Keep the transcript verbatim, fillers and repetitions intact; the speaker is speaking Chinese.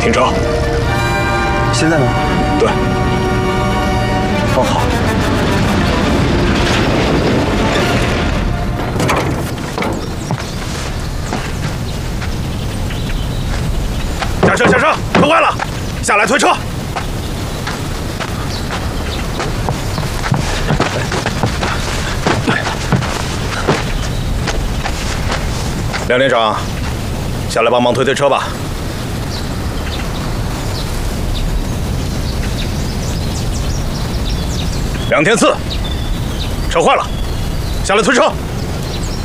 停车。 现在吗？ 对。 哦，好。 下车，下车，车坏了，下来推车。梁连长，下来帮忙推推车吧。梁天赐，车坏了，下来推车。